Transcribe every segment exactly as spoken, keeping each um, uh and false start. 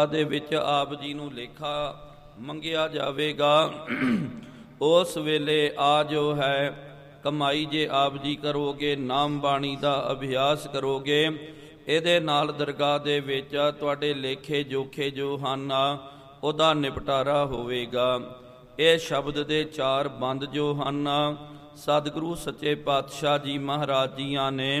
ਦੇ ਵਿੱਚ ਆਪ ਜੀ ਨੂੰ ਲੇਖਾ ਮੰਗਿਆ ਜਾਵੇਗਾ। ਉਸ ਵੇਲੇ ਆ ਜੋ ਹੈ ਕਮਾਈ ਜੇ ਆਪ ਜੀ ਕਰੋਗੇ, ਨਾਮ ਬਾਣੀ ਦਾ ਅਭਿਆਸ ਕਰੋਗੇ, ਇਹਦੇ ਨਾਲ ਦਰਗਾਹ ਦੇ ਵਿੱਚ ਤੁਹਾਡੇ ਲੇਖੇ ਜੋਖੇ ਜੋ ਹਨ ਉਹਦਾ ਨਿਪਟਾਰਾ ਹੋਵੇਗਾ। ਇਹ ਸ਼ਬਦ ਦੇ ਚਾਰ ਬੰਦ ਜੋ ਹਨ ਸਤਿਗੁਰੂ ਸੱਚੇ ਪਾਤਸ਼ਾਹ ਜੀ ਮਹਾਰਾਜ ਜੀਆਂ ਨੇ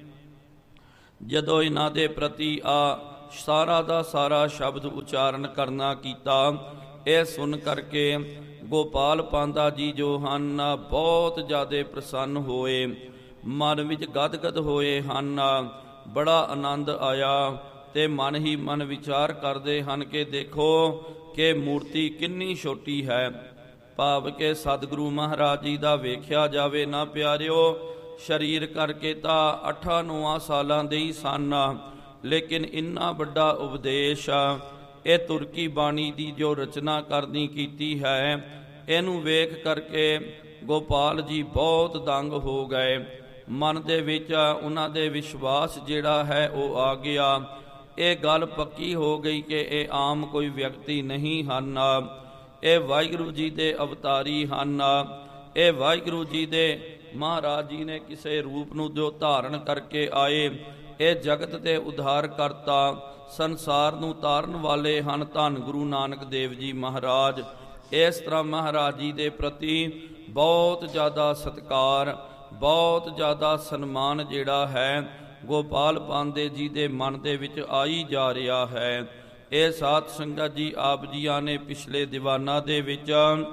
ਜਦੋਂ ਇਹਨਾਂ ਦੇ ਪ੍ਰਤੀ ਆ ਸਾਰਾ ਦਾ ਸਾਰਾ ਸ਼ਬਦ ਉਚਾਰਨ ਕਰਨਾ ਕੀਤਾ, ਇਹ ਸੁਣ ਕਰਕੇ ਗੋਪਾਲ ਪਾਂਧਾ ਜੀ ਜੋ ਹਨ ਬਹੁਤ ਜ਼ਿਆਦਾ ਪ੍ਰਸੰਨ ਹੋਏ, ਮਨ ਵਿੱਚ ਗਦਗਦ ਹੋਏ ਹਨ। ਬੜਾ ਆਨੰਦ ਆਇਆ ਤੇ ਮਨ ਹੀ ਮਨ ਵਿਚਾਰ ਕਰਦੇ ਹਨ ਕਿ ਦੇਖੋ ਕਿ ਮੂਰਤੀ ਕਿੰਨੀ ਛੋਟੀ ਹੈ। ਭਾਵ ਕਿ ਸਤਿਗੁਰੂ ਮਹਾਰਾਜ ਜੀ ਦਾ ਵੇਖਿਆ ਜਾਵੇ ਨਾ ਪਿਆਰਿਓ, ਸਰੀਰ ਕਰਕੇ ਤਾਂ ਅੱਠਾਂ ਨੌਆਂ ਸਾਲਾਂ ਦੇ ਹੀ ਸਨ, ਲੇਕਿਨ ਇੰਨਾ ਵੱਡਾ ਉਪਦੇਸ਼ ਇਹ ਤੁਰਕੀ ਬਾਣੀ ਦੀ ਜੋ ਰਚਨਾ ਕਰਨੀ ਕੀਤੀ ਹੈ, ਇਹਨੂੰ ਵੇਖ ਕਰਕੇ ਗੋਪਾਲ ਜੀ ਬਹੁਤ ਦੰਗ ਹੋ ਗਏ। ਮਨ ਦੇ ਵਿੱਚ ਉਹਨਾਂ ਦੇ ਵਿਸ਼ਵਾਸ ਜਿਹੜਾ ਹੈ ਉਹ ਆ ਗਿਆ। ਇਹ ਗੱਲ ਪੱਕੀ ਹੋ ਗਈ ਕਿ ਇਹ ਆਮ ਕੋਈ ਵਿਅਕਤੀ ਨਹੀਂ ਹਨ, ਇਹ ਵਾਹਿਗੁਰੂ ਜੀ ਦੇ ਅਵਤਾਰੀ ਹਨ। ਇਹ ਵਾਹਿਗੁਰੂ ਜੀ ਦੇ ਮਹਾਰਾਜ ਜੀ ਨੇ ਕਿਸੇ ਰੂਪ ਨੂੰ ਜੋ ਧਾਰਨ ਕਰਕੇ ਆਏ, ਇਹ ਜਗਤ ਦੇ ਉਧਾਰ ਕਰਤਾ, ਸੰਸਾਰ ਨੂੰ ਤਾਰਨ ਵਾਲੇ ਹਨ ਧੰਨ ਗੁਰੂ ਨਾਨਕ ਦੇਵ ਜੀ ਮਹਾਰਾਜ। ਇਸ ਤਰ੍ਹਾਂ ਮਹਾਰਾਜ ਜੀ ਦੇ ਪ੍ਰਤੀ ਬਹੁਤ ਜ਼ਿਆਦਾ ਸਤਿਕਾਰ, ਬਹੁਤ ਜ਼ਿਆਦਾ ਸਨਮਾਨ ਜਿਹੜਾ ਹੈ ਗੋਪਾਲ ਪਾਂਧੇ ਜੀ ਦੇ ਮਨ ਦੇ ਵਿੱਚ ਆਈ ਜਾ ਰਿਹਾ ਹੈ। ਇਹ ਸਾਧ ਸੰਗਤ ਜੀ ਆਪ ਜੀਆਂ ਨੇ ਪਿਛਲੇ ਦੀਵਾਨਾਂ ਦੇ ਵਿੱਚ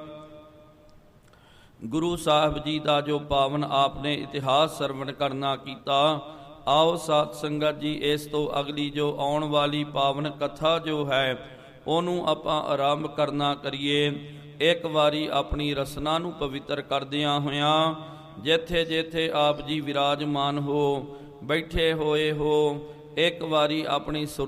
ਗੁਰੂ ਸਾਹਿਬ ਜੀ ਦਾ ਜੋ ਪਾਵਨ ਆਪ ਨੇ ਇਤਿਹਾਸ ਸਰਵਣ ਕਰਨਾ ਕੀਤਾ। ਆਓ ਸਾਧ ਸੰਗਤ ਜੀ ਇਸ ਤੋਂ ਅਗਲੀ ਜੋ ਆਉਣ ਵਾਲੀ ਪਾਵਨ ਕਥਾ ਜੋ ਹੈ ਉਹਨੂੰ ਆਪਾਂ ਆਰੰਭ ਕਰਨਾ ਕਰੀਏ। ਇੱਕ ਵਾਰੀ ਆਪਣੀ ਰਸਨਾ ਨੂੰ ਪਵਿੱਤਰ ਕਰਦਿਆਂ ਹੋਇਆਂ ਜਿੱਥੇ ਜਿੱਥੇ ਆਪ ਜੀ ਵਿਰਾਜਮਾਨ ਹੋ ਬੈਠੇ ਹੋਏ ਹੋ, ਇੱਕ ਵਾਰੀ ਆਪਣੀ